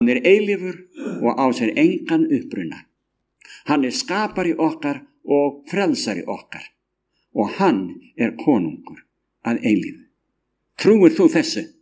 Hann eilífur og á sér engan uppruna. Hann skapari okkar og frelsari okkar og hann konungur að eilífu. Trúir þú þessu?